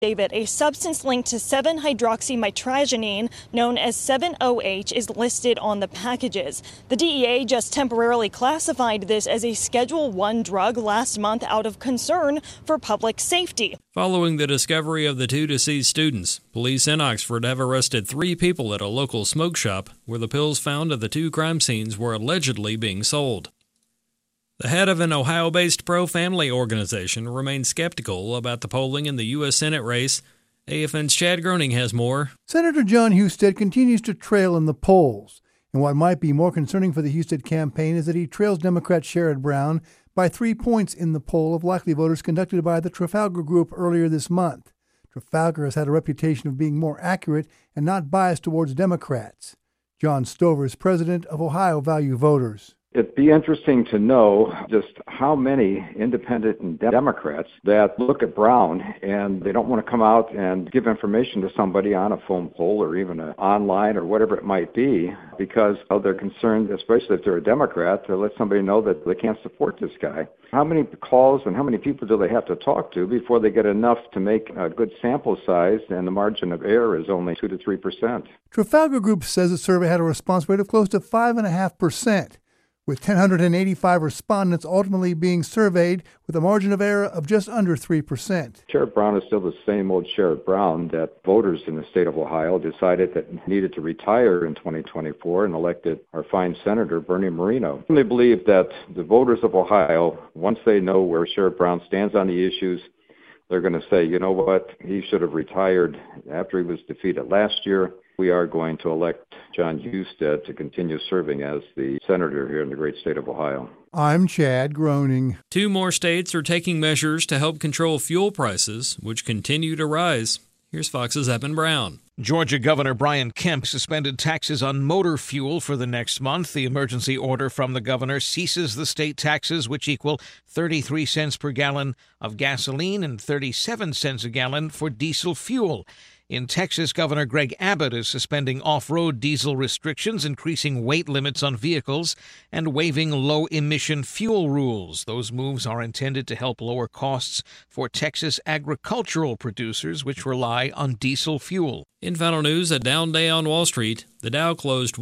David, a substance linked to 7-hydroxymitragynine known as 7-OH is listed on the packages. The DEA just temporarily classified this as a Schedule I drug last month out of concern for public safety. Following the discovery of the two deceased students, police in Oxford have arrested 3 people at a local smoke shop where the pills found at the 2 crime scenes were allegedly being sold. The head of an Ohio-based pro-family organization remains skeptical about the polling in the U.S. Senate race. AFN's Chad Groening has more. Senator Jon Husted continues to trail in the polls. And what might be more concerning for the Husted campaign is that he trails Democrat Sherrod Brown by 3 points in the poll of likely voters conducted by the Trafalgar Group earlier this month. Trafalgar has had a reputation of being more accurate and not biased towards Democrats. John Stover is president of Ohio Value Voters. It'd be interesting to know just how many independent and Democrats that look at Brown and they don't want to come out and give information to somebody on a phone poll or even online or whatever it might be because they're concerned, especially if they're a Democrat, to let somebody know that they can't support this guy. How many calls and how many people do they have to talk to before they get enough to make a good sample size, and the margin of error is only 2 to 3%? Trafalgar Group says the survey had a response rate of close to 5.5%. with 1,085 respondents ultimately being surveyed with a margin of error of just under 3%. Sherrod Brown is still the same old Sherrod Brown that voters in the state of Ohio decided that needed to retire in 2024 and elected our fine Senator Bernie Moreno. They believe that the voters of Ohio, once they know where Sherrod Brown stands on the issues, they're going to say, you know what, he should have retired after he was defeated last year. We are going to elect Jon Husted to continue serving as the senator here in the great state of Ohio. I'm Chad Groening. 2 more states are taking measures to help control fuel prices, which continue to rise. Here's Fox's Evan Brown. Georgia Governor Brian Kemp suspended taxes on motor fuel for the next month. The emergency order from the governor ceases the state taxes, which equal 33 cents per gallon of gasoline and 37 cents a gallon for diesel fuel. In Texas, Governor Greg Abbott is suspending off-road diesel restrictions, increasing weight limits on vehicles, and waiving low-emission fuel rules. Those moves are intended to help lower costs for Texas agricultural producers, which rely on diesel fuel. In final news, a down day on Wall Street. The Dow closed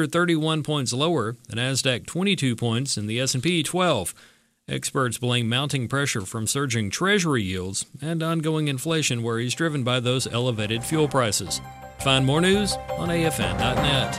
131 points lower, the Nasdaq 22 points, and the S&P 12. Experts blame mounting pressure from surging Treasury yields and ongoing inflation worries driven by those elevated fuel prices. Find more news on AFN.net.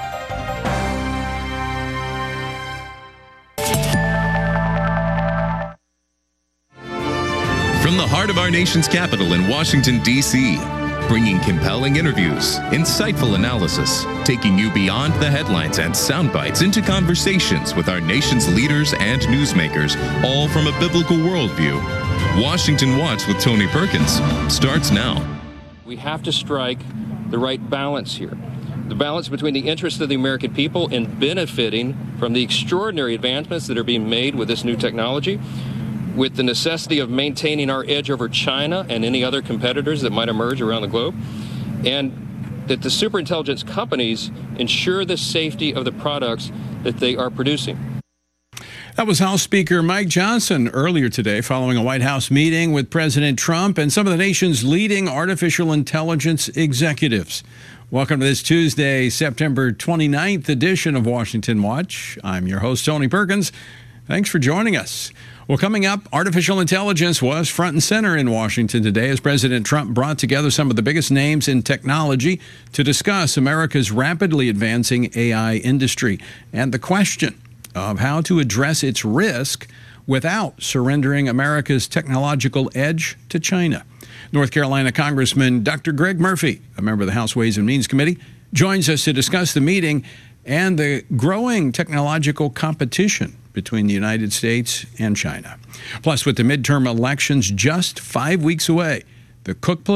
From the heart of our nation's capital in Washington, D.C., bringing compelling interviews, insightful analysis, taking you beyond the headlines and sound bites into conversations with our nation's leaders and newsmakers, all from a biblical worldview. Washington Watch with Tony Perkins starts now. We have to strike the right balance here. The balance between the interests of the American people in benefiting from the extraordinary advancements that are being made with this new technology, with the necessity of maintaining our edge over China and any other competitors that might emerge around the globe, and that the superintelligence companies ensure the safety of the products that they are producing. That was House Speaker Mike Johnson earlier today following a White House meeting with President Trump and some of the nation's leading artificial intelligence executives. Welcome to this Tuesday, September 29th edition of Washington Watch. I'm your host, Tony Perkins. Thanks for joining us. Well, coming up, artificial intelligence was front and center in Washington today as President Trump brought together some of the biggest names in technology to discuss America's rapidly advancing AI industry and the question of how to address its risk without surrendering America's technological edge to China. North Carolina Congressman Dr. Greg Murphy, a member of the House Ways and Means Committee, joins us to discuss the meeting and the growing technological competition between the United States and China. Plus, with the midterm elections just 5 weeks away, the Cook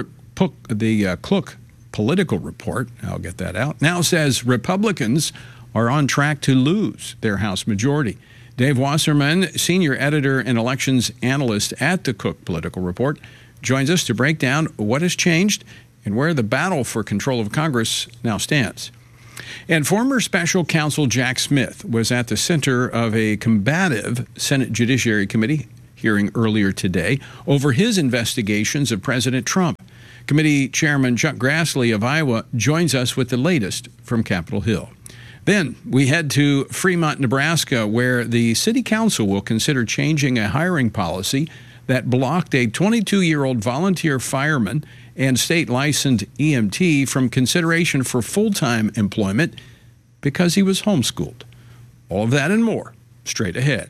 Political Report, I'll get that out, now says Republicans are on track to lose their House majority. Dave Wasserman, senior editor and elections analyst at the Cook Political Report, joins us to break down what has changed and where the battle for control of Congress now stands. And former special counsel Jack Smith was at the center of a combative Senate Judiciary Committee hearing earlier today over his investigations of President Trump. Committee Chairman Chuck Grassley of Iowa joins us with the latest from Capitol Hill. Then we head to Fremont, Nebraska, where the city council will consider changing a hiring policy that blocked a 22-year-old volunteer fireman and state-licensed EMT from consideration for full-time employment because he was homeschooled. All of that and more, straight ahead.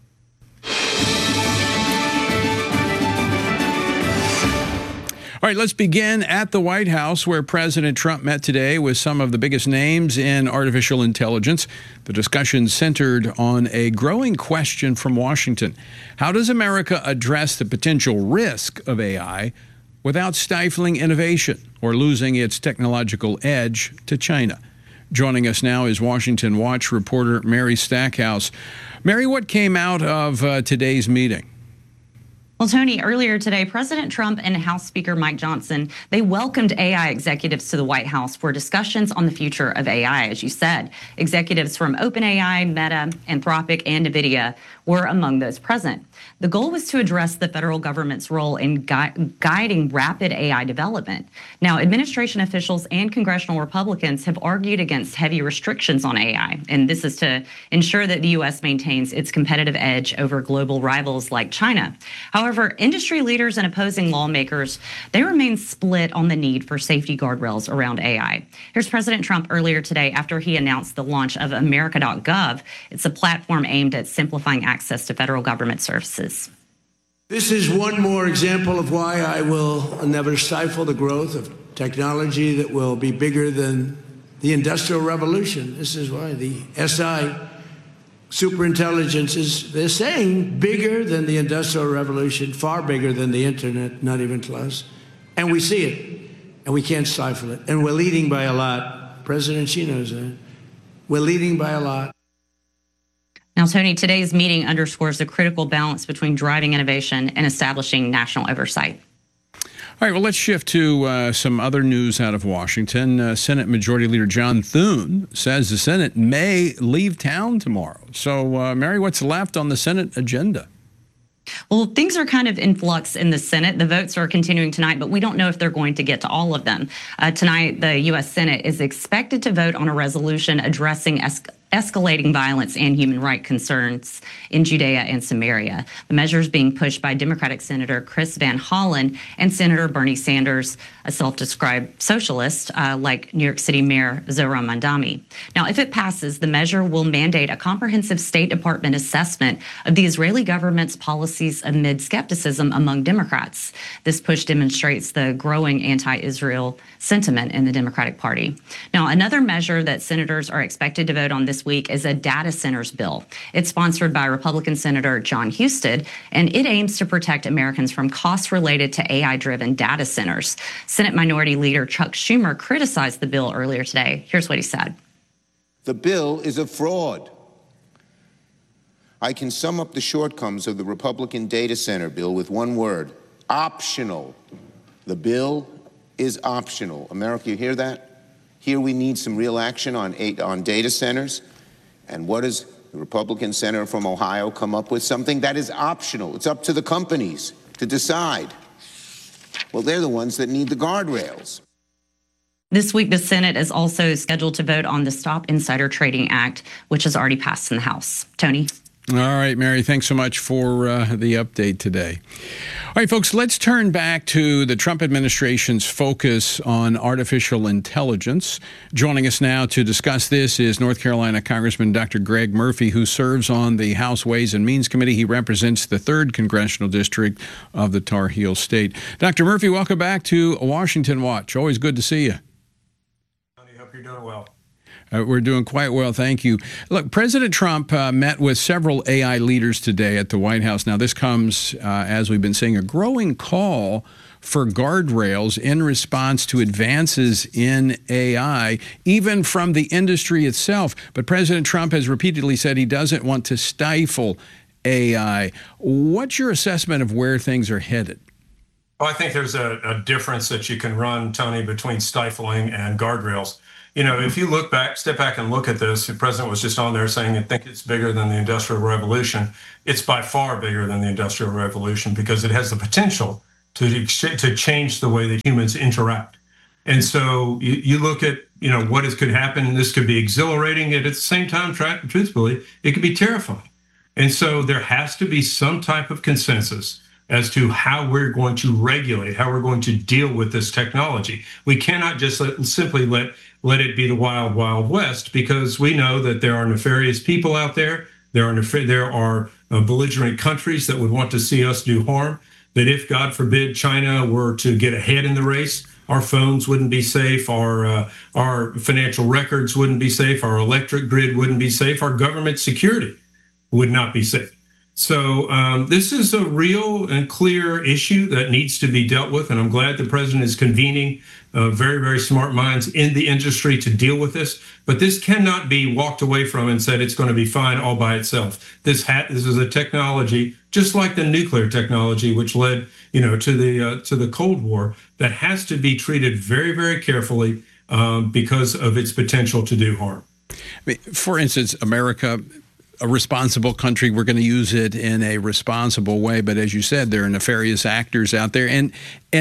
All right, let's begin at the White House, where President Trump met today with some of the biggest names in artificial intelligence. The discussion centered on a growing question from Washington. How does America address the potential risk of AI without stifling innovation or losing its technological edge to China? Joining us now is Washington Watch reporter Mary Stackhouse. Mary, what came out of today's meeting? Well, Tony, earlier today, President Trump and House Speaker Mike Johnson, they welcomed AI executives to the White House for discussions on the future of AI. As you said, executives from OpenAI, Meta, Anthropic, and NVIDIA were among those present. The goal was to address the federal government's role in guiding rapid AI development. Now, administration officials and congressional Republicans have argued against heavy restrictions on AI, and this is to ensure that the U.S. maintains its competitive edge over global rivals like China. However, industry leaders and opposing lawmakers, they remain split on the need for safety guardrails around AI. Here's President Trump earlier today after he announced the launch of America.gov. It's a platform aimed at simplifying access to federal government services. This is one more example of why I will never stifle the growth of technology that will be bigger than the Industrial Revolution. This is why the SI superintelligence is, they're saying, bigger than the Industrial Revolution, far bigger than the internet, not even close. And we see it, and we can't stifle it. And we're leading by a lot. President Xi knows that. We're leading by a lot. Now, Tony, today's meeting underscores the critical balance between driving innovation and establishing national oversight. All right, well, let's shift to some other news out of Washington. Senate Majority Leader John Thune says the Senate may leave town tomorrow. So, Mary, what's left on the Senate agenda? Well, things are kind of in flux in the Senate. The votes are continuing tonight, but we don't know if they're going to get to all of them. Tonight, the U.S. Senate is expected to vote on a resolution addressing escalating violence and human rights concerns in Judea and Samaria. The measure is being pushed by Democratic Senator Chris Van Hollen and Senator Bernie Sanders, a self-described socialist, like New York City Mayor Zohran Mamdani. Now, if it passes, the measure will mandate a comprehensive State Department assessment of the Israeli government's policies amid skepticism among Democrats. This push demonstrates the growing anti-Israel sentiment in the Democratic Party. Now, another measure that senators are expected to vote on this week is a data centers bill. It's sponsored by Republican Senator John Husted, and it aims to protect Americans from costs related to AI-driven data centers. Senate Minority Leader Chuck Schumer criticized the bill earlier today. Here's what he said. The bill is a fraud. I can sum up the shortcomings of the Republican data center bill with one word: optional. The bill is optional. America, you hear that? Here we need some real action on data centers. And what does the Republican senator from Ohio come up with? Something that is optional. It's up to the companies to decide. Well, they're the ones that need the guardrails. This week, the Senate is also scheduled to vote on the Stop Insider Trading Act, which has already passed in the House. Tony? All right, Mary, thanks so much for the update today. All right, folks, let's turn back to the Trump administration's focus on artificial intelligence. Joining us now to discuss this is North Carolina Congressman Dr. Greg Murphy, who serves on the House Ways and Means Committee. He represents the 3rd Congressional District of the Tar Heel State. Dr. Murphy, welcome back to Washington Watch. Always good to see you. I hope you're doing well. We're doing quite well, thank you. Look, President Trump met with several AI leaders today at the White House. Now, this comes, as we've been saying, a growing call for guardrails in response to advances in AI, even from the industry itself. But President Trump has repeatedly said he doesn't want to stifle AI. What's your assessment of where things are headed? Well, I think there's a difference that you can run, Tony, between stifling and guardrails. if you step back and look at this, the president was just on there saying, I think it's bigger than the Industrial Revolution. It's by far bigger than the Industrial Revolution because it has the potential to change the way that humans interact. And so you look at, what could happen, and this could be exhilarating, and at the same time, truthfully, it could be terrifying. And so there has to be some type of consensus as to how we're going to regulate, how we're going to deal with this technology. We cannot just simply let it be the wild, wild west, because we know that there are nefarious people out there. There are belligerent countries that would want to see us do harm, that if, God forbid, China were to get ahead in the race, our phones wouldn't be safe, our financial records wouldn't be safe, our electric grid wouldn't be safe, our government security would not be safe. So this is a real and clear issue that needs to be dealt with, and I'm glad the president is convening very, very smart minds in the industry to deal with this. But this cannot be walked away from and said it's going to be fine all by itself. This is a technology, just like the nuclear technology, which led to the Cold War, that has to be treated very, very carefully because of its potential to do harm. I mean, for instance, America, a responsible country, we're going to use it in a responsible way. But as you said, there are nefarious actors out there. And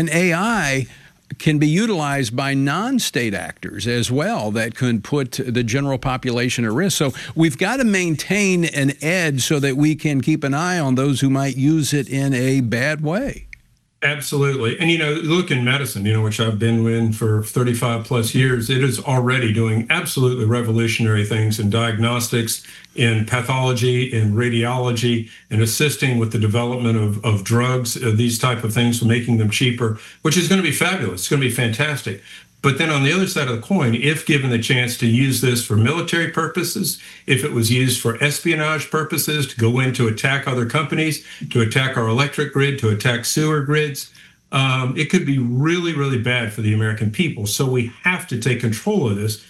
AI can be utilized by non-state actors as well that can put the general population at risk. So we've got to maintain an edge so that we can keep an eye on those who might use it in a bad way. Absolutely. And, look in medicine, which I've been in for 35 plus years, it is already doing absolutely revolutionary things in diagnostics, in pathology, in radiology, and assisting with the development of drugs, these type of things, making them cheaper, which is going to be fabulous. It's going to be fantastic. But then on the other side of the coin, if given the chance to use this for military purposes, if it was used for espionage purposes, to go in to attack other companies, to attack our electric grid, to attack sewer grids, it could be really, really bad for the American people. So we have to take control of this.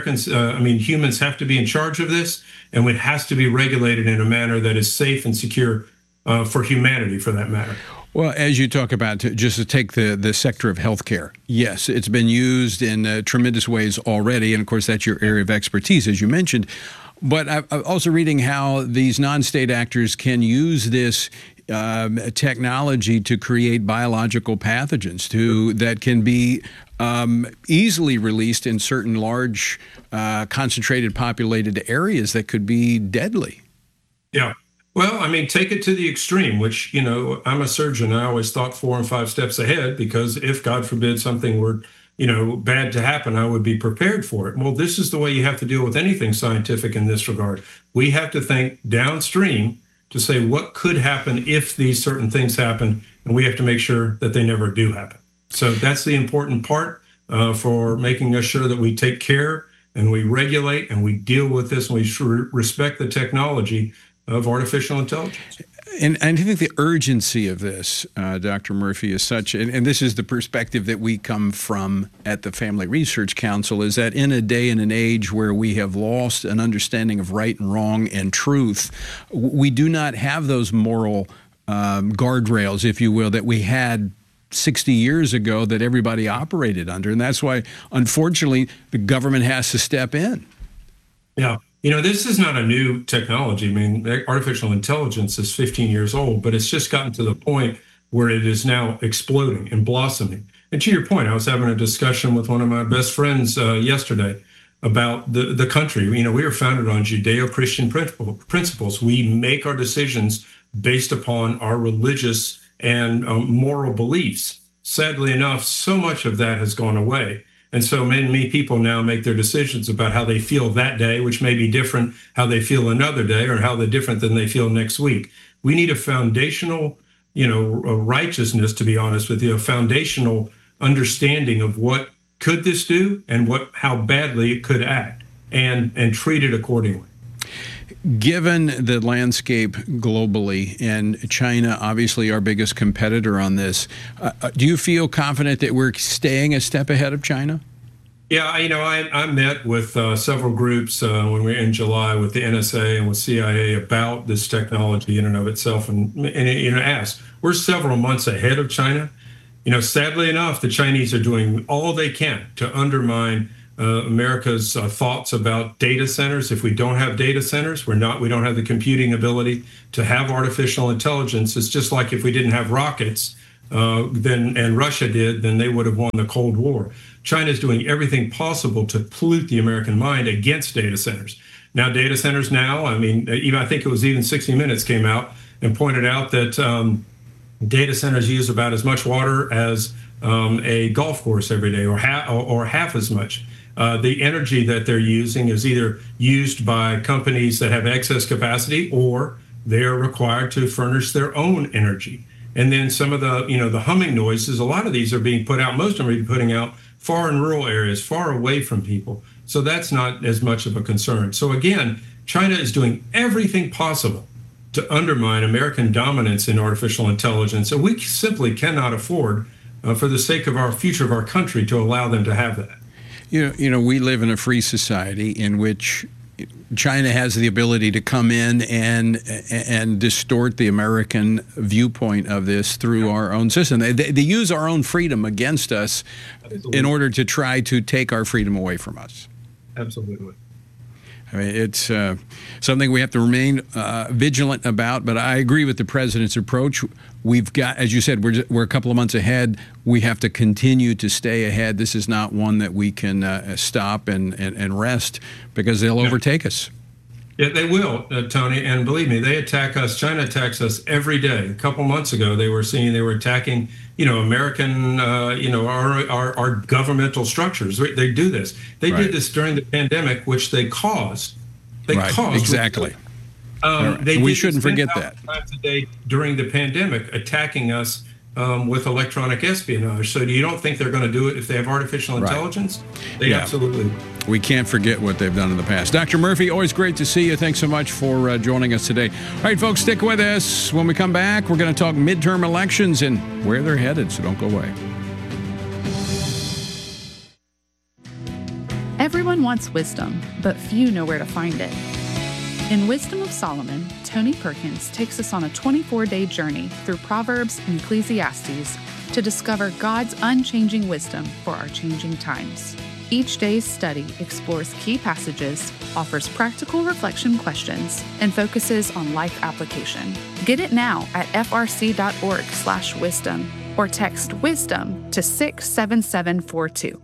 Humans have to be in charge of this, and it has to be regulated in a manner that is safe and secure for humanity, for that matter. Well, as you talk about, just to take the sector of healthcare, yes, it's been used in tremendous ways already. And of course, that's your area of expertise, as you mentioned. But I'm also reading how these non-state actors can use this technology to create biological pathogens that can be easily released in certain large, concentrated, populated areas that could be deadly. Yeah. Well, take it to the extreme, which, I'm a surgeon. I always thought 4 and 5 steps ahead, because if, God forbid, something were, bad to happen, I would be prepared for it. Well, this is the way you have to deal with anything scientific in this regard. We have to think downstream to say what could happen if these certain things happen, and we have to make sure that they never do happen. So that's the important part for making us sure that we take care and we regulate and we deal with this and we respect the technology of artificial intelligence. And I think the urgency of this, Dr. Murphy, is such, and this is the perspective that we come from at the Family Research Council, is that in a day and an age where we have lost an understanding of right and wrong and truth, we do not have those moral guardrails, if you will, that we had 60 years ago that everybody operated under. And that's why, unfortunately, the government has to step in. Yeah. This is not a new technology. Artificial intelligence is 15 years old, but it's just gotten to the point where it is now exploding and blossoming. And to your point, I was having a discussion with one of my best friends yesterday about the country. We are founded on Judeo-Christian principles. We make our decisions based upon our religious and moral beliefs. Sadly enough, so much of that has gone away. And so many people now make their decisions about how they feel that day, which may be different how they feel another day, or how they're different than they feel next week. We need a foundational, righteousness, to be honest with you, a foundational understanding of what could this do and how badly it could act, and treat it accordingly. Given the landscape globally, and China, obviously our biggest competitor on this, do you feel confident that we're staying a step ahead of China? Yeah, I met with several groups when we were in July with the NSA and with CIA about this technology in and of itself, and asked, we're several months ahead of China. Sadly enough, the Chinese are doing all they can to undermine America's thoughts about data centers. If we don't have data centers, we don't have the computing ability to have artificial intelligence. It's just like if we didn't have rockets, and Russia did, then they would have won the Cold War. China is doing everything possible to pollute the American mind against data centers. Now, data centers I think it was even 60 Minutes came out and pointed out that data centers use about as much water as a golf course every day, or half as much. The energy that they're using is either used by companies that have excess capacity, or they are required to furnish their own energy. And then some of the humming noises, a lot of these are being put out, most of them are being putting out far in rural areas, far away from people. So that's not as much of a concern. So again, China is doing everything possible to undermine American dominance in artificial intelligence. And we simply cannot afford, for the sake of our future of our country, to allow them to have that. You know, we live in a free society in which China has the ability to come in and distort the American viewpoint of this through our own system. They use our own freedom against us in order to try to take our freedom away from us. Absolutely. I mean, it's something we have to remain vigilant about, but I agree with the president's approach. We've got, as you said, we're a couple of months ahead. We have to continue to stay ahead. This is not one that we can stop and rest, because they'll overtake us. Yeah, they will, Tony. And believe me, they attack us. China attacks us every day. A couple months ago, they were attacking, American, our governmental structures. They do this. They did this during the pandemic, which they caused. Exactly. We shouldn't forget that. Times a day during the pandemic, attacking us with electronic espionage. So you don't think they're going to do it if they have artificial intelligence? They absolutely. We can't forget what they've done in the past. Dr. Murphy, always great to see you. Thanks so much for joining us today. All right, folks, stick with us. When we come back, we're going to talk midterm elections and where they're headed, so don't go away. Everyone wants wisdom, but few know where to find it. In Wisdom of Solomon, Tony Perkins takes us on a 24-day journey through Proverbs and Ecclesiastes to discover God's unchanging wisdom for our changing times. Each day's study explores key passages, offers practical reflection questions, and focuses on life application. Get it now at frc.org/wisdom or text WISDOM to 67742.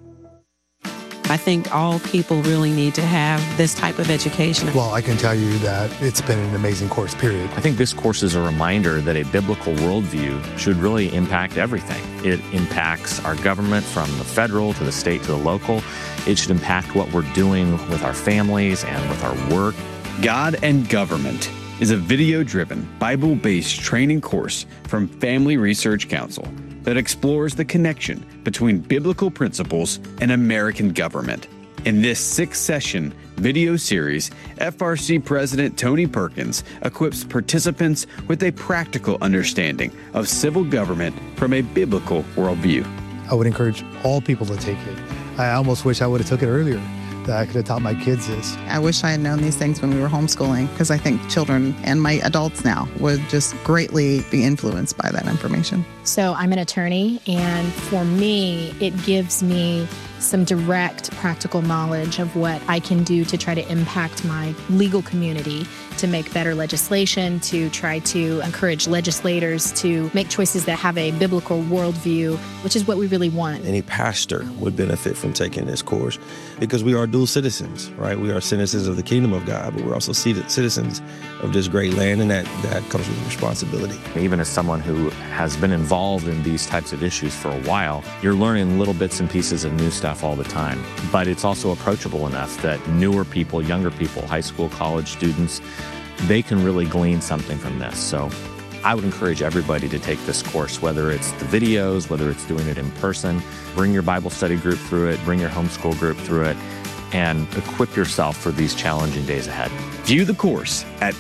I think all people really need to have this type of education. Well, I can tell you that it's been an amazing course, period. I think this course is a reminder that a biblical worldview should really impact everything. It impacts our government from the federal to the state to the local. It should impact what we're doing with our families and with our work. God and Government is a video-driven, Bible-based training course from Family Research Council that explores the connection between biblical principles and American government. In this 6-session video series, FRC President Tony Perkins equips participants with a practical understanding of civil government from a biblical worldview. I would encourage all people to take it. I almost wish I would have took it earlier, that I could have taught my kids this. I wish I had known these things when we were homeschooling, because I think children and my adults now would just greatly be influenced by that information. So I'm an attorney, and for me, it gives me some direct practical knowledge of what I can do to try to impact my legal community, to make better legislation, to try to encourage legislators to make choices that have a biblical worldview, which is what we really want. Any pastor would benefit from taking this course because we are dual citizens, right? We are citizens of the kingdom of God, but we're also citizens of this great land, and that comes with responsibility. Even as someone who has been involved in these types of issues for a while, you're learning little bits and pieces of new stuff all the time. But it's also approachable enough that newer people, younger people, high school, college students, they can really glean something from this. So I would encourage everybody to take this course, whether it's the videos, whether it's doing it in person. Bring your Bible study group through it, bring your homeschool group through it, and equip yourself for these challenging days ahead. View the course at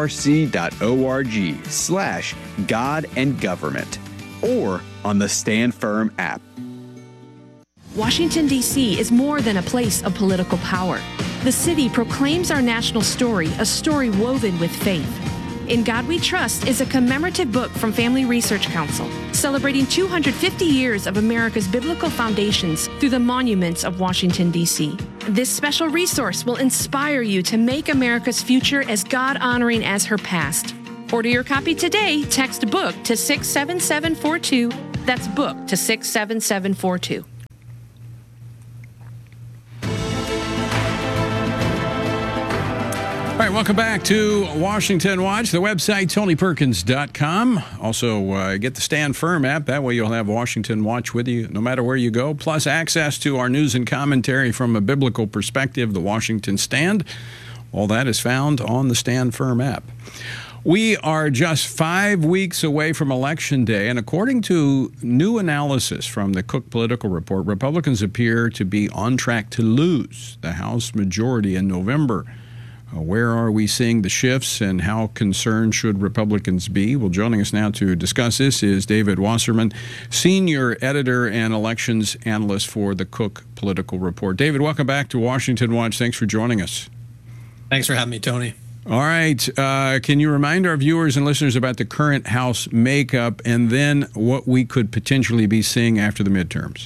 frc.org/God and Government or on the Stand Firm app. Washington, D.C. is more than a place of political power. The city proclaims our national story, a story woven with faith. In God We Trust is a commemorative book from Family Research Council, celebrating 250 years of America's biblical foundations through the monuments of Washington, D.C. This special resource will inspire you to make America's future as God-honoring as her past. Order your copy today. Text BOOK to 67742. That's BOOK to 67742. All right, welcome back to Washington Watch. The website, TonyPerkins.com. Also, get the Stand Firm app. That way you'll have Washington Watch with you no matter where you go. Plus, access to our news and commentary from a biblical perspective, the Washington Stand. All that is found on the Stand Firm app. We are just 5 weeks away from Election Day, and according to new analysis from the Cook Political Report, Republicans appear to be on track to lose the House majority in November. Where are we seeing the shifts, and how concerned should Republicans be? Well, joining us now to discuss this is David Wasserman, senior editor and elections analyst for the Cook Political Report. David, welcome back to Washington Watch. Thanks for joining us. Thanks for having me, Tony. All right. Can you remind our viewers and listeners about the current House makeup and then what we could potentially be seeing after the midterms?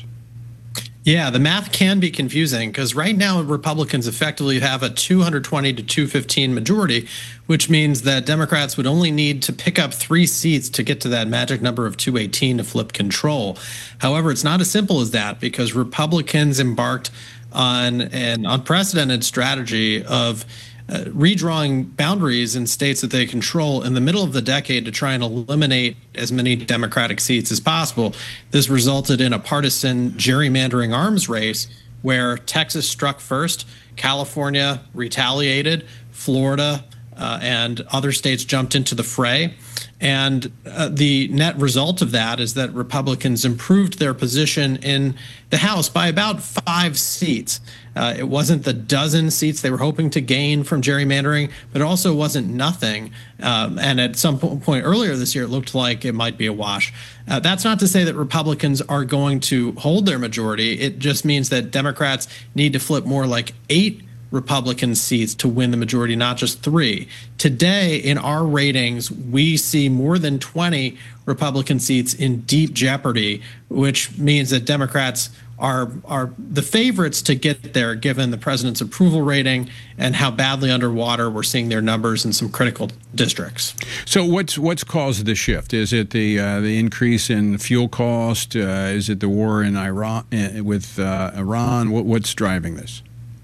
Yeah, the math can be confusing because right now Republicans effectively have a 220 to 215 majority, which means that Democrats would only need to pick up 3 seats to get to that magic number of 218 to flip control. However, it's not as simple as that because Republicans embarked on an unprecedented strategy of redrawing boundaries in states that they control in the middle of the decade to try and eliminate as many Democratic seats as possible. This resulted in a partisan gerrymandering arms race where Texas struck first, California retaliated, Florida and other states jumped into the fray. And the net result of that is that Republicans improved their position in the House by about 5 seats. It wasn't the dozen seats they were hoping to gain from gerrymandering, but it also wasn't nothing. And at some point earlier this year, it looked like it might be a wash. That's not to say that Republicans are going to hold their majority. It just means that Democrats need to flip more like 8 Republican seats to win the majority, not just 3. Today, in our ratings, we see more than 20 Republican seats in deep jeopardy, which means that Democrats are the favorites to get there, given the president's approval rating and how badly underwater we're seeing their numbers in some critical districts. So what's caused the shift? Is it the increase in fuel cost? Is it the war in Iran with Iran? What's driving this?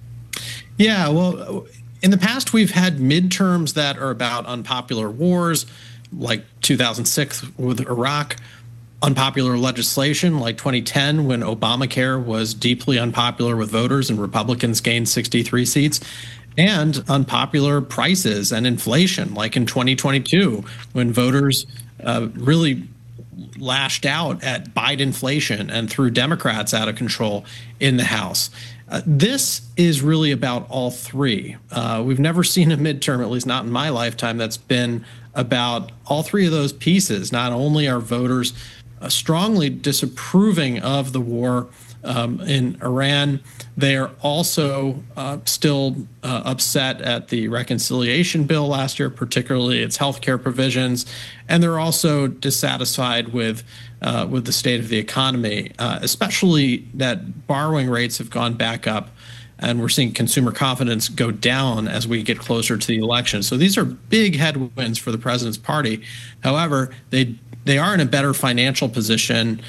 Yeah, well, in the past, we've had midterms that are about unpopular wars, like 2006 with Iraq, unpopular legislation like 2010 when Obamacare was deeply unpopular with voters and Republicans gained 63 seats, and unpopular prices and inflation like in 2022 when voters really lashed out at Bidenflation and threw Democrats out of control in the House. This is really about all 3. We've never seen a midterm, at least not in my lifetime, that's been about all 3 of those pieces. Not only are voters strongly disapproving of the war in Iran, they are also still upset at the reconciliation bill last year, particularly its health care provisions, and they're also dissatisfied with the state of the economy, especially that borrowing rates have gone back up, and we're seeing consumer confidence go down as we get closer to the election. So these are big headwinds for the president's party. However, they are in a better financial position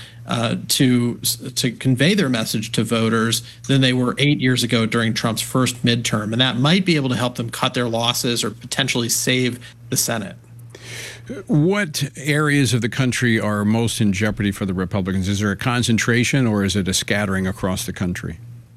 to convey their message to voters than they were 8 years ago during Trump's first midterm, and that might be able to help them cut their losses or potentially save the Senate. What areas of the country are most in jeopardy for the Republicans? Is there a concentration or is it a scattering across the country?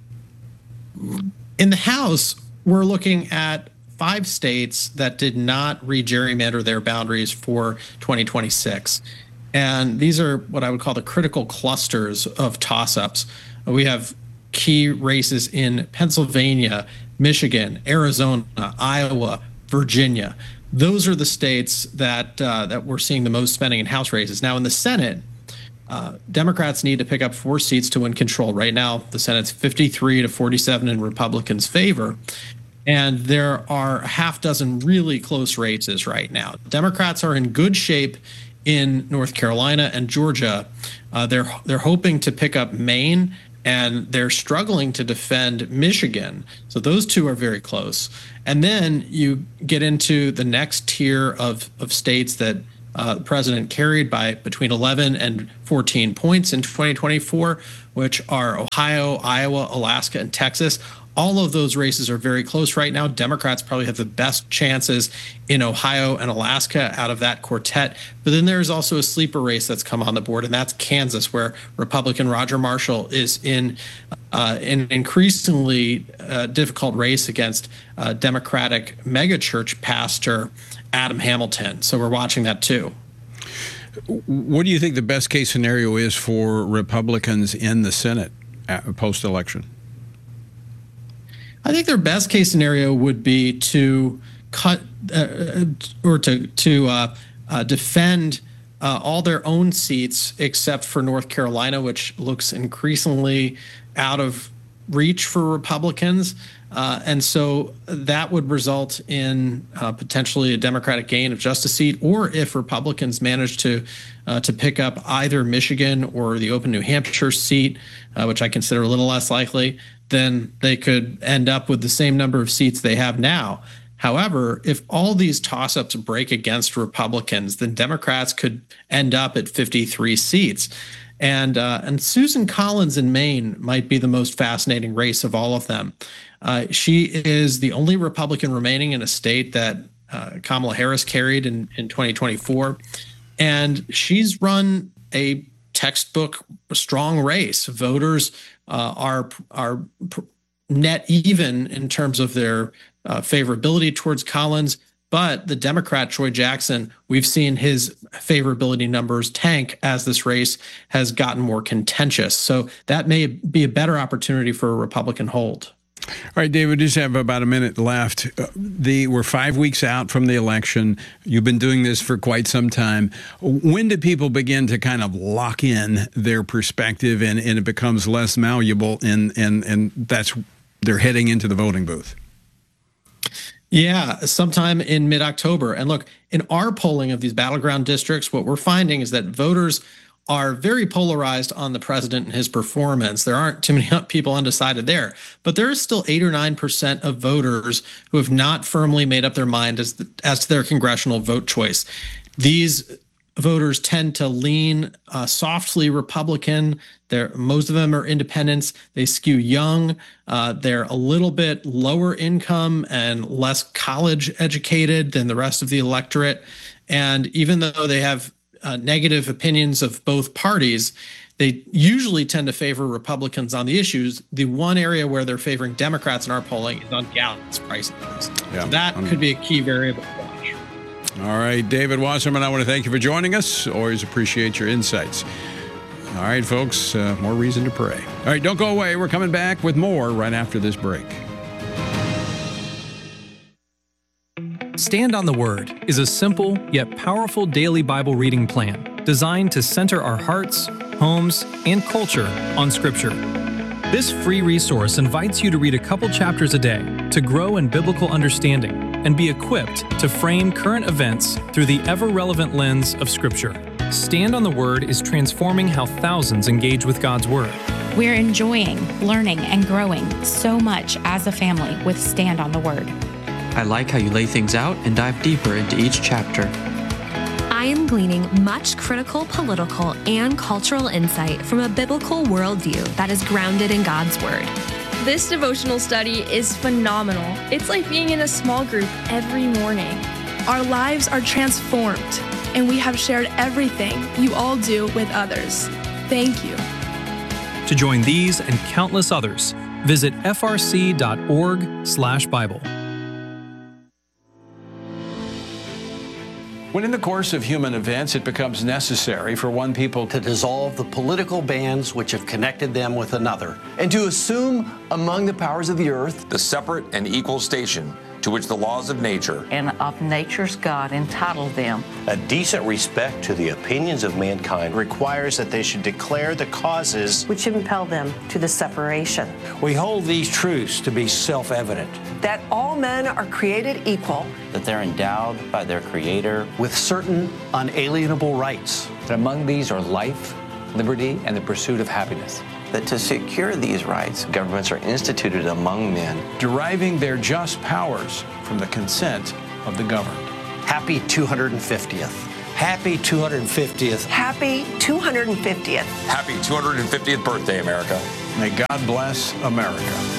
In the House, we're looking at 5 states that did not re-gerrymander their boundaries for 2026. And these are what I would call the critical clusters of toss-ups. We have key races in Pennsylvania, Michigan, Arizona, Iowa, Virginia. Those are the states that we're seeing the most spending in House races. Now, in the Senate, Democrats need to pick up 4 seats to win control. Right now, the Senate's 53 to 47 in Republicans' favor. And there are a half dozen really close races right now. Democrats are in good shape in North Carolina and Georgia. They're hoping to pick up Maine, and they're struggling to defend Michigan. So those two are very close. And then you get into the next tier of states that the president carried by between 11 and 14 points in 2024, which are Ohio, Iowa, Alaska, and Texas. All of those races are very close right now. Democrats probably have the best chances in Ohio and Alaska out of that quartet. But then there's also a sleeper race that's come on the board, and that's Kansas, where Republican Roger Marshall is in an increasingly difficult race against Democratic megachurch pastor Adam Hamilton. So we're watching that too. What do you think the best case scenario is for Republicans in the Senate post-election? I think their best case scenario would be to cut or to defend all their own seats except for North Carolina, which looks increasingly out of reach for Republicans. And so that would result in potentially a Democratic gain of just a seat, or if Republicans manage to pick up either Michigan or the open New Hampshire seat, which I consider a little less likely, then they could end up with the same number of seats they have now. However, if all these toss-ups break against Republicans, then Democrats could end up at 53 seats. And Susan Collins in Maine might be the most fascinating race of all of them. She is the only Republican remaining in a state that Kamala Harris carried in 2024. And she's run a textbook strong race. Voters are net even in terms of their favorability towards Collins. But the Democrat, Troy Jackson, we've seen his favorability numbers tank as this race has gotten more contentious. So that may be a better opportunity for a Republican hold. All right, David, just have about a minute left. We're 5 weeks out from the election. You've been doing this for quite some time. When do people begin to kind of lock in their perspective and it becomes less malleable and that's they're heading into the voting booth? Yeah, sometime in mid-October. And look, in our polling of these battleground districts, what we're finding is that voters are very polarized on the president and his performance. There aren't too many people undecided there, but there is still 8 or 9% of voters who have not firmly made up their mind as to their congressional vote choice. These voters tend to lean softly Republican. Most of them are independents. They skew young. They're a little bit lower income and less college educated than the rest of the electorate. And even though they have negative opinions of both parties, they usually tend to favor Republicans on the issues. The one area where they're favoring Democrats in our polling is on gas prices. Yeah. So that could be a key variable to watch. All right, David Wasserman, I want to thank you for joining us. Always appreciate your insights. All right, folks, more reason to pray. All right, don't go away. We're coming back with more right after this break. Stand on the Word is a simple yet powerful daily Bible reading plan designed to center our hearts, homes, and culture on Scripture. This free resource invites you to read a couple chapters a day to grow in biblical understanding and be equipped to frame current events through the ever-relevant lens of Scripture. Stand on the Word is transforming how thousands engage with God's Word. We're enjoying, learning, and growing so much as a family with Stand on the Word. I like how you lay things out and dive deeper into each chapter. I am gleaning much critical, political, and cultural insight from a biblical worldview that is grounded in God's Word. This devotional study is phenomenal. It's like being in a small group every morning. Our lives are transformed, and we have shared everything you all do with others. Thank you. To join these and countless others, visit frc.org/Bible. When in the course of human events it becomes necessary for one people to dissolve the political bands which have connected them with another, and to assume among the powers of the earth the separate and equal station to which the laws of nature and of nature's God entitle them. A decent respect to the opinions of mankind requires that they should declare the causes which impel them to the separation. We hold these truths to be self-evident. That all men are created equal. That they're endowed by their Creator with certain unalienable rights. That among these are life, liberty, and the pursuit of happiness. That to secure these rights, governments are instituted among men, deriving their just powers from the consent of the governed. Happy 250th. Happy 250th. Happy 250th. Happy 250th birthday, America. May God bless America.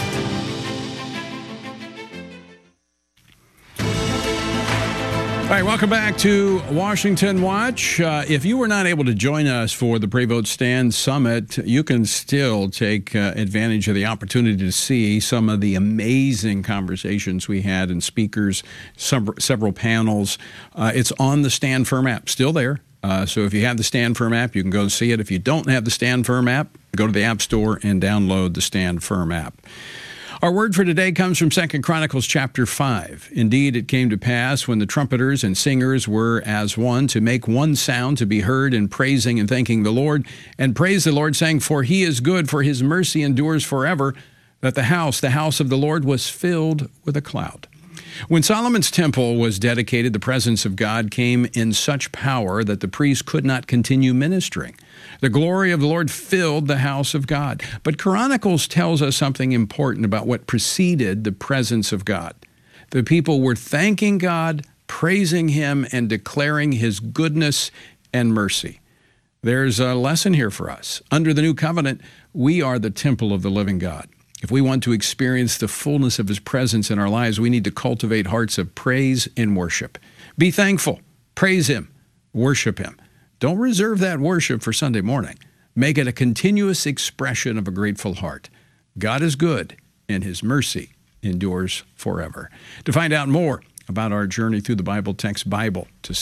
All right, welcome back to Washington Watch. If you were not able to join us for the Pray Vote Stand Summit, you can still take advantage of the opportunity to see some of the amazing conversations we had and speakers, several panels. It's on the Stand Firm app, still there. So if you have the Stand Firm app, you can go and see it. If you don't have the Stand Firm app, go to the App Store and download the Stand Firm app. Our word for today comes from 2 Chronicles chapter 5. Indeed, it came to pass when the trumpeters and singers were as one to make one sound to be heard in praising and thanking the Lord, and praise the Lord, saying, For he is good, for his mercy endures forever, that the house of the Lord was filled with a cloud. When Solomon's temple was dedicated, the presence of God came in such power that the priests could not continue ministering. The glory of the Lord filled the house of God. But Chronicles tells us something important about what preceded the presence of God. The people were thanking God, praising him, and declaring his goodness and mercy. There's a lesson here for us. Under the new covenant, we are the temple of the living God. If we want to experience the fullness of his presence in our lives, we need to cultivate hearts of praise and worship. Be thankful, praise him, worship him. Don't reserve that worship for Sunday morning. Make it a continuous expression of a grateful heart. God is good, and his mercy endures forever. To find out more about our journey through the Bible, text Bible to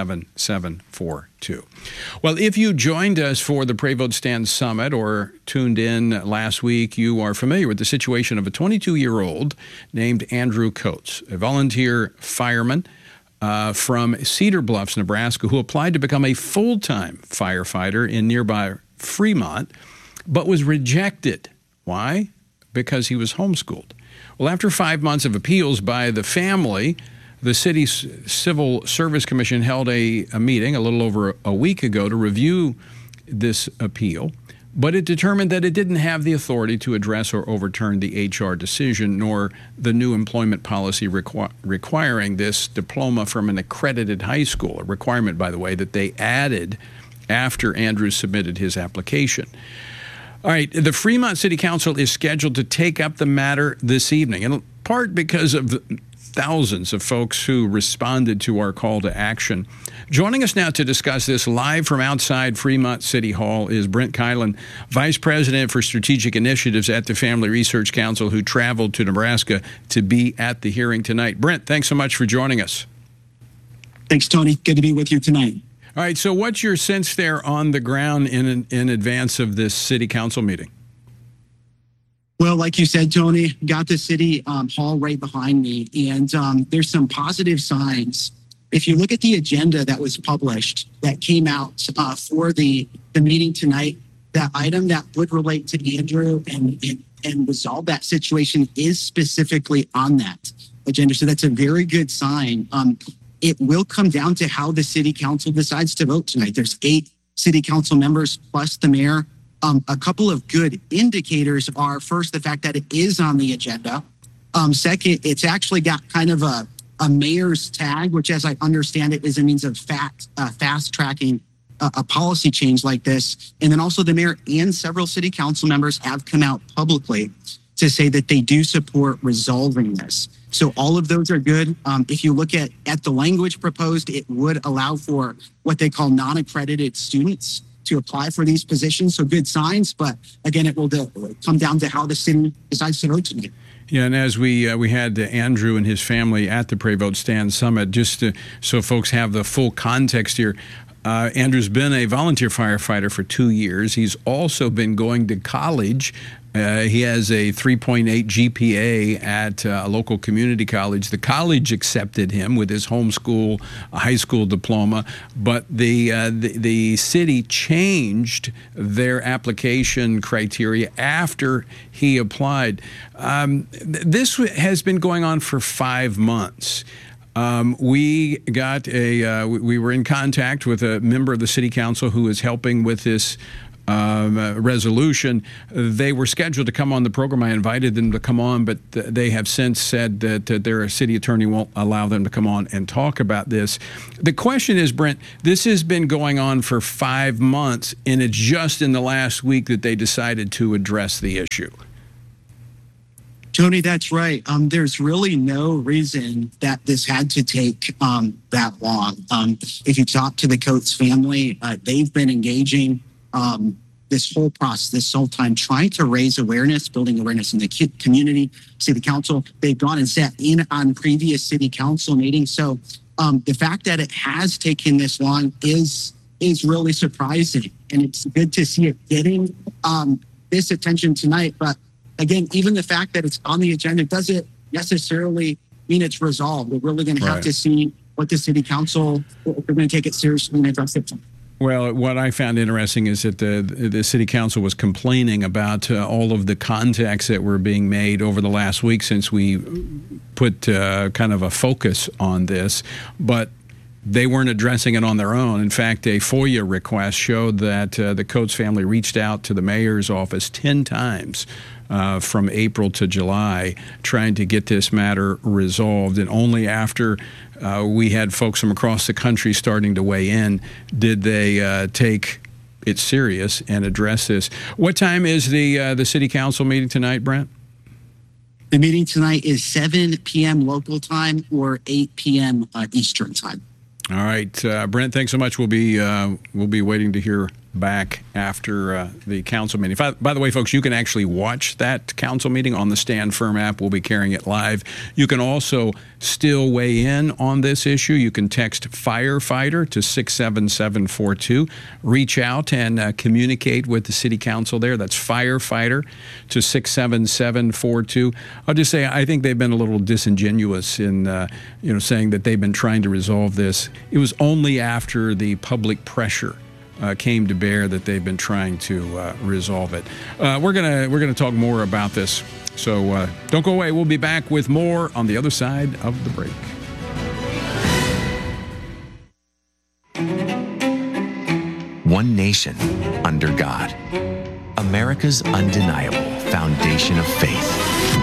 67742. Well, if you joined us for the Pray Vote Stand Summit or tuned in last week, you are familiar with the situation of a 22-year-old named Andrew Coates, a volunteer fireman from Cedar Bluffs, Nebraska, who applied to become a full-time firefighter in nearby Fremont, but was rejected. Why? Because he was homeschooled. Well, after 5 months of appeals by the family, the city's Civil Service Commission held a meeting a little over a week ago to review this appeal, but it determined that it didn't have the authority to address or overturn the HR decision, nor the new employment policy requiring this diploma from an accredited high school, a requirement, by the way, that they added after Andrew submitted his application. All right, the Fremont City Council is scheduled to take up the matter this evening, in part because of the thousands of folks who responded to our call to action. Joining us now to discuss this live from outside Fremont City Hall is Brent Kylan, Vice President for Strategic Initiatives at the Family Research Council, who traveled to Nebraska to be at the hearing tonight. Brent, thanks so much for joining us. Thanks, Tony. Good to be with you tonight. All right, so what's your sense there on the ground in advance of this city council meeting? Well, like you said, Tony, got the city hall right behind me, and there's some positive signs. If you look at the agenda that was published, that came out for the meeting tonight, that item that would relate to Andrew and resolve that situation is specifically on that agenda. So that's a very good sign. It will come down to how the city council decides to vote tonight. There's 8 city council members plus the mayor. A couple of good indicators are, first, the fact that it is on the agenda. Second, it's actually got kind of a mayor's tag, which, as I understand it, is a means of fast tracking a policy change like this. And then also the mayor and several city council members have come out publicly to say that they do support resolving this. So all of those are good. If you look at the language proposed, it would allow for what they call non-accredited students to apply for these positions. So good signs, but again, it will come down to how the city decides to vote tonight. Yeah, and as we had Andrew and his family at the Pray Vote Stand Summit, just so folks have the full context here, Andrew's been a volunteer firefighter for 2 years. He's also been going to college. He has a 3.8 GPA at a local community college. The college accepted him with his homeschool high school diploma, but the city changed their application criteria after he applied. This has been going on for 5 months. We were in contact with a member of the city council who is helping with this resolution. They were scheduled to come on the program. I invited them to come on, but they have since said that their city attorney won't allow them to come on and talk about this. The question is, Brent, this has been going on for 5 months, and it's just in the last week that they decided to address the issue. Tony, that's right. There's really no reason that this had to take that long. If you talk to the Coates family, they've been engaging this whole process, this whole time, trying to raise awareness, building awareness in the community, city council. They've gone and sat in on previous city council meetings. So the fact that it has taken this long is really surprising. And it's good to see it getting this attention tonight. But again, even the fact that it's on the agenda doesn't necessarily mean it's resolved. We're really going to have to see what the city council, if they're going to take it seriously and address it. Well, what I found interesting is that the city council was complaining about all of the contacts that were being made over the last week since we put kind of a focus on this, but they weren't addressing it on their own. In fact, a FOIA request showed that the Coates family reached out to the mayor's office 10 times from April to July trying to get this matter resolved. And only after we had folks from across the country starting to weigh in did they take it serious and address this. What time is the city council meeting tonight, Brent? The meeting tonight is 7 p.m. local time or 8 p.m. Eastern time. All right, Brent, thanks so much. We'll be waiting to hear back after the council meeting. By the way, folks, you can actually watch that council meeting on the Stand Firm app. We'll be carrying it live. You can also still weigh in on this issue. You can text firefighter to 67742. Reach out and communicate with the city council there. That's firefighter to 67742. I'll just say I think they've been a little disingenuous in saying that they've been trying to resolve this. It was only after the public pressure came to bear that they've been trying to resolve it. We're gonna talk more about this, so don't go away. We'll be back with more on the other side of the break. One nation under God. America's undeniable foundation of faith.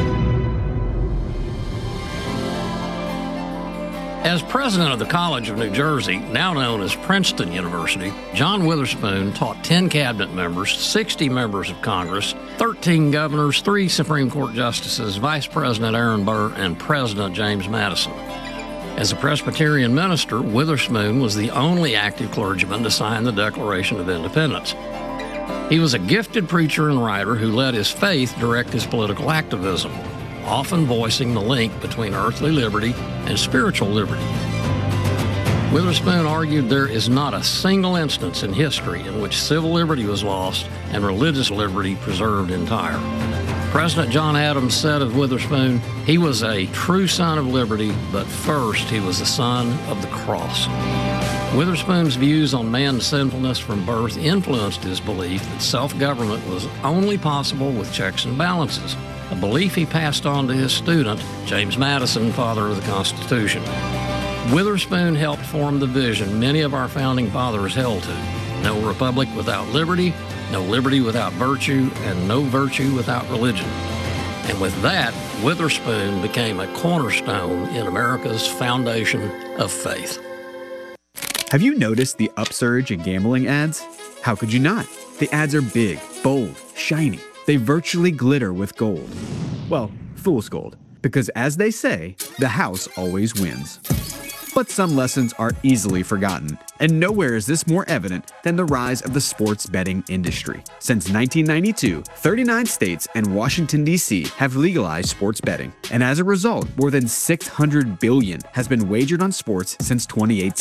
As president of the College of New Jersey, now known as Princeton University, John Witherspoon taught 10 cabinet members, 60 members of Congress, 13 governors, 3 Supreme Court justices, Vice President Aaron Burr, and President James Madison. As a Presbyterian minister, Witherspoon was the only active clergyman to sign the Declaration of Independence. He was a gifted preacher and writer who let his faith direct his political activism, often voicing the link between earthly liberty and spiritual liberty. Witherspoon argued there is not a single instance in history in which civil liberty was lost and religious liberty preserved entire. President John Adams said of Witherspoon, he was a true son of liberty, but first he was a son of the cross. Witherspoon's views on man's sinfulness from birth influenced his belief that self-government was only possible with checks and balances, a belief he passed on to his student, James Madison, father of the Constitution. Witherspoon helped form the vision many of our founding fathers held to: no republic without liberty, no liberty without virtue, and no virtue without religion. And with that, Witherspoon became a cornerstone in America's foundation of faith. Have you noticed the upsurge in gambling ads? How could you not? The ads are big, bold, shiny. They virtually glitter with gold. Well, fool's gold. Because as they say, the house always wins. But some lessons are easily forgotten, and nowhere is this more evident than the rise of the sports betting industry. Since 1992, 39 states and Washington, D.C. have legalized sports betting, and as a result, more than $600 billion has been wagered on sports since 2018.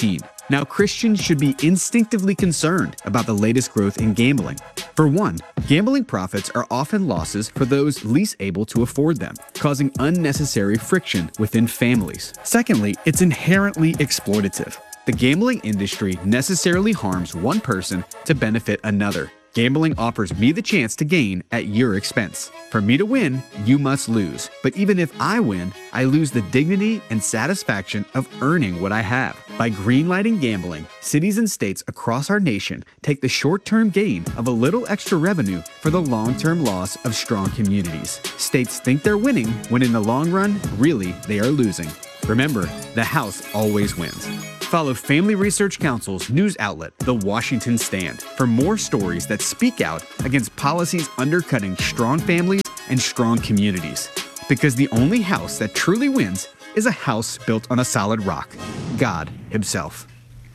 Now, Christians should be instinctively concerned about the latest growth in gambling. For one, gambling profits are often losses for those least able to afford them, causing unnecessary friction within families. Secondly, it's inherently exploitative. The gambling industry necessarily harms one person to benefit another. Gambling offers me the chance to gain at your expense. For me to win, you must lose. But even if I win, I lose the dignity and satisfaction of earning what I have. By greenlighting gambling, cities and states across our nation take the short-term gain of a little extra revenue for the long-term loss of strong communities. States think they're winning when in the long run, really, they are losing. Remember, the house always wins. Follow Family Research Council's news outlet, The Washington Stand, for more stories that speak out against policies undercutting strong families and strong communities. Because the only house that truly wins is a house built on a solid rock, God Himself.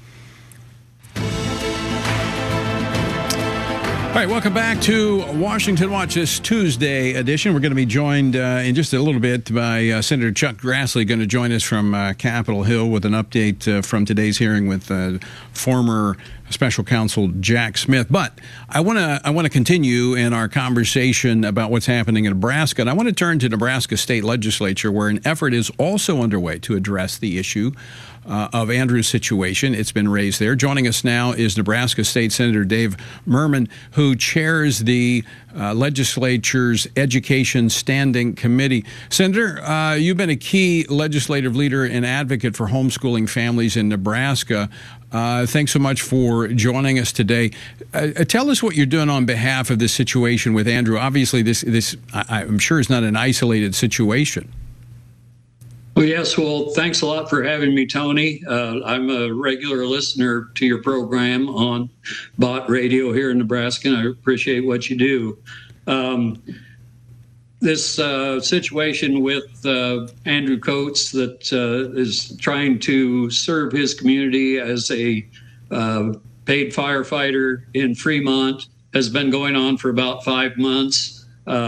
All right, welcome back to Washington Watch, this Tuesday edition. We're going to be joined in just a little bit by Senator Chuck Grassley, going to join us from Capitol Hill with an update from today's hearing with former Special Counsel Jack Smith. But I want to continue in our conversation about what's happening in Nebraska, and I want to turn to Nebraska State Legislature, where an effort is also underway to address the issue of Andrew's situation. It's been raised there. Joining us now is Nebraska State Senator Dave Merman, who chairs the legislature's Education Standing Committee. Senator, you've been a key legislative leader and advocate for homeschooling families in Nebraska. Thanks so much for joining us today. Tell us what you're doing on behalf of this situation with Andrew. Obviously, this I'm sure is not an isolated situation. Well, yes. Well, thanks a lot for having me, Tony. I'm a regular listener to your program on Bott Radio here in Nebraska, and I appreciate what you do. This situation with Andrew Coates that is trying to serve his community as a paid firefighter in Fremont has been going on for about 5 months.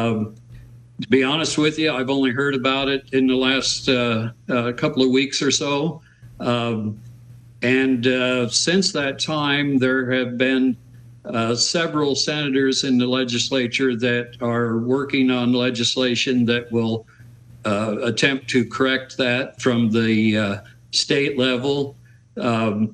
To be honest with you, I've only heard about it in the last couple of weeks or so. And since that time, there have been several senators in the legislature that are working on legislation that will attempt to correct that from the state level. But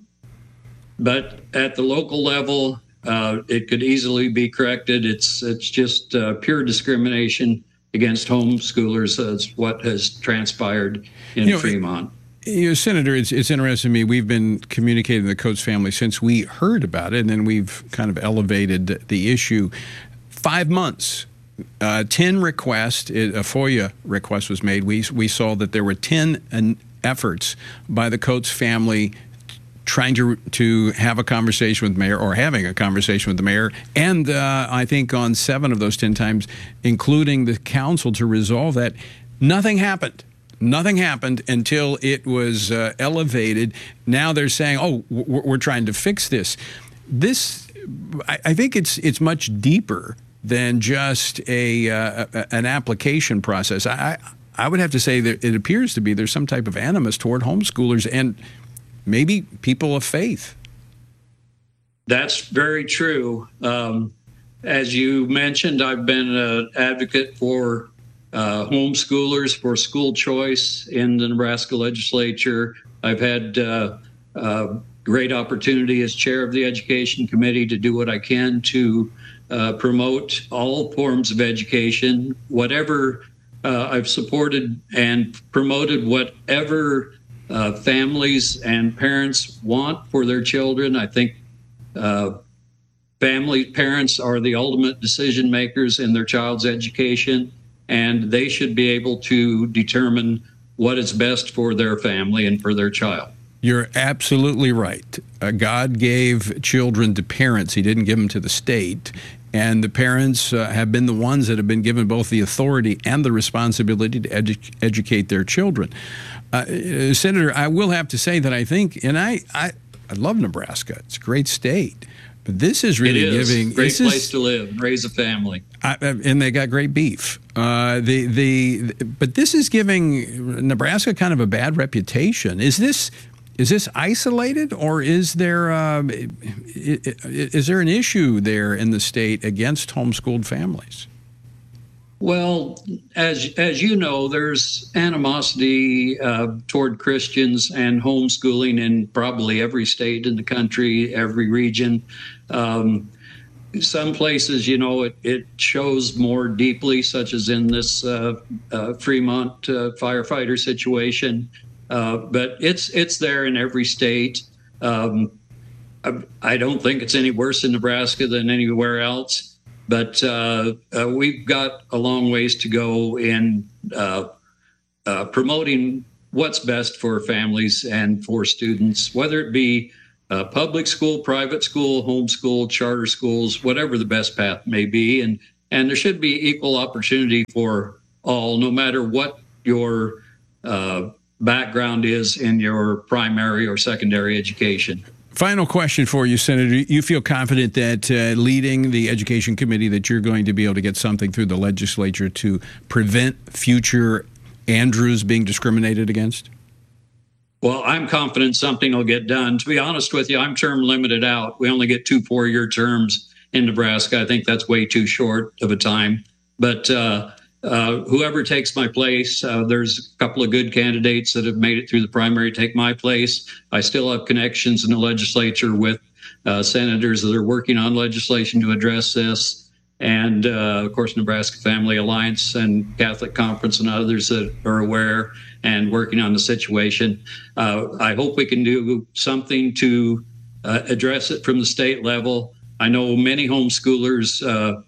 at the local level, it could easily be corrected. It's just pure discrimination against homeschoolers is what has transpired in Fremont. Senator, it's interesting to me. We've been communicating with the Coates family since we heard about it, and then we've kind of elevated the issue. 5 months, 10 requests, a FOIA request was made. We saw that there were 10 efforts by the Coates family trying to have a conversation with the mayor, or having a conversation with the mayor, and I think on 7 of those 10 times, including the council, to resolve that. Nothing happened. Nothing happened until it was elevated. Now they're saying, "Oh, we're trying to fix this." This, I think, it's much deeper than just an application process. I would have to say that it appears to be there's some type of animus toward homeschoolers and maybe people of faith. That's very true. As you mentioned, I've been an advocate for homeschoolers, for school choice in the Nebraska legislature. I've had great opportunity as chair of the Education Committee to do what I can to promote all forms of education, whatever I've supported and promoted whatever families and parents want for their children. I think parents are the ultimate decision makers in their child's education, and they should be able to determine what is best for their family and for their child. You're absolutely right. God gave children to parents. He didn't give them to the state. And the parents have been the ones that have been given both the authority and the responsibility to educate their children. Senator, I will have to say that I think, and I love Nebraska. It's a great state. But this is really giving... Great place to live and raise a family. And they got great beef. But this is giving Nebraska kind of a bad reputation. Is Is this isolated, or is there an issue there in the state against homeschooled families? Well, as you know, there's animosity toward Christians and homeschooling in probably every state in the country, every region. Some places, it shows more deeply, such as in this Fremont firefighter situation. But it's there in every state. I don't think it's any worse in Nebraska than anywhere else. But we've got a long ways to go in promoting what's best for families and for students, whether it be public school, private school, homeschool, charter schools, whatever the best path may be. And there should be equal opportunity for all, no matter what your background is in your primary or secondary education. Final question for you, Senator. You feel confident that leading the Education Committee that you're going to be able to get something through the legislature to prevent future Andrews being discriminated against? Well, I'm confident something will get done. To be honest with you, I'm term limited out. We only get 2 4-year terms in Nebraska. I think that's way too short of a time. But whoever takes my place, there's a couple of good candidates that have made it through the primary to take my place. I still have connections in the legislature with senators that are working on legislation to address this. And, of course, Nebraska Family Alliance and Catholic Conference and others that are aware and working on the situation. I hope we can do something to address it from the state level. I know many homeschoolers,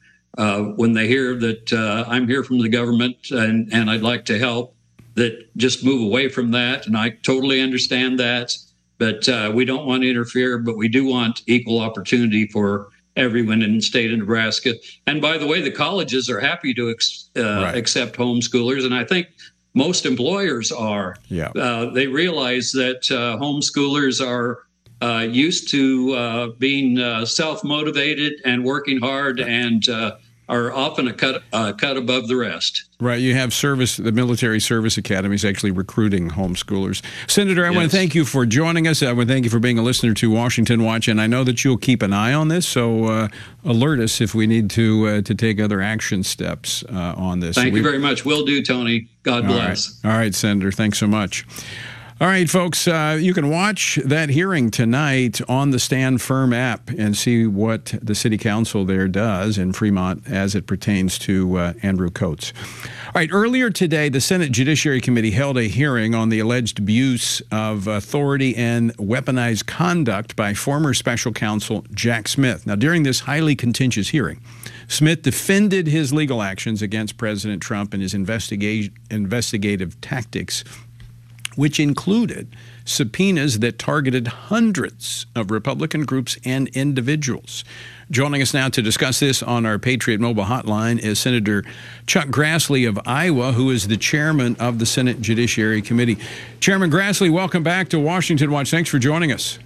when they hear that I'm here from the government and I'd like to help, that just move away from that. And I totally understand that. But we don't want to interfere, but we do want equal opportunity for everyone in the state of Nebraska. And by the way, the colleges are happy to accept homeschoolers. And I think most employers are. Yeah. They realize that homeschoolers are used to being self-motivated and working hard and are often a cut above the rest. Right. You have the military service academies actually recruiting homeschoolers. Senator, I want to thank you for joining us. I want to thank you for being a listener to Washington Watch. And I know that you'll keep an eye on this, so alert us if we need to take other action steps on this. Thank you very much. Will do, Tony. God bless. All right, Senator. Thanks so much. All right, folks, you can watch that hearing tonight on the Stand Firm app and see what the city council there does in Fremont as it pertains to Andrew Coates. All right, earlier today, the Senate Judiciary Committee held a hearing on the alleged abuse of authority and weaponized conduct by former special counsel Jack Smith. Now, during this highly contentious hearing, Smith defended his legal actions against President Trump and his investigative tactics, which included subpoenas that targeted hundreds of Republican groups and individuals. Joining us now to discuss this on our Patriot Mobile Hotline is Senator Chuck Grassley of Iowa, who is the chairman of the Senate Judiciary Committee. Chairman Grassley, welcome back to Washington Watch. Thanks for joining us.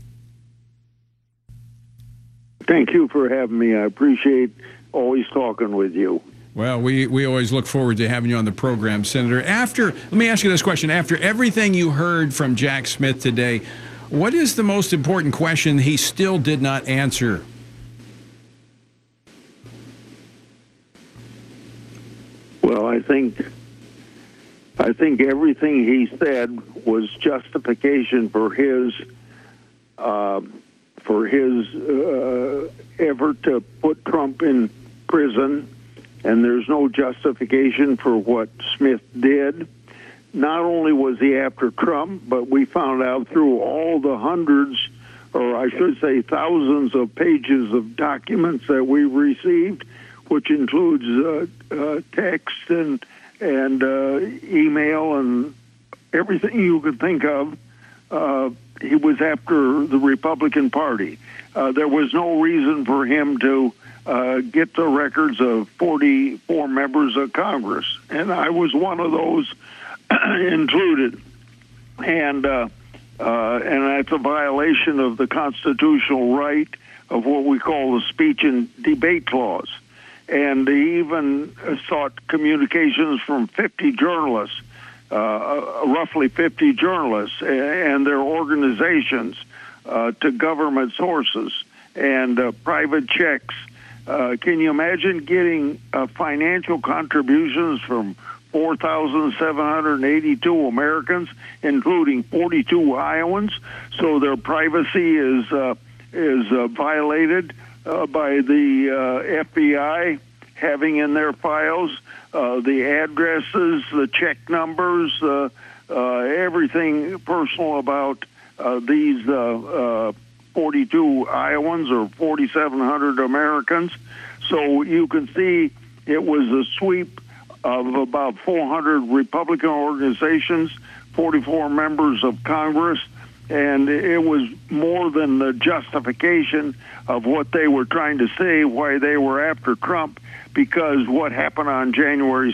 Thank you for having me. I appreciate always talking with you. Well, we always look forward to having you on the program, Senator. Let me ask you this question. After everything you heard from Jack Smith today, what is the most important question he still did not answer? Well, I think everything he said was justification for his effort to put Trump in prison. And there's no justification for what Smith did. Not only was he after Trump, but we found out through all the hundreds, or I should say thousands of pages of documents that we received, which includes text and email and everything you could think of. He was after the Republican Party. There was no reason for him to get the records of 44 members of Congress, and I was one of those included. And that's a violation of the constitutional right of what we call the speech and debate clause. And he even sought communications from 50 journalists roughly 50 journalists and their organizations to government sources and private checks. Can you imagine getting financial contributions from 4,782 Americans, including 42 Iowans? So their privacy is violated by the FBI having in their files the addresses, the check numbers, everything personal about these 42 Iowans or 4,700 Americans. So you can see it was a sweep of about 400 Republican organizations, 44 members of Congress, and it was more than the justification of what they were trying to say, why they were after Trump, because what happened on January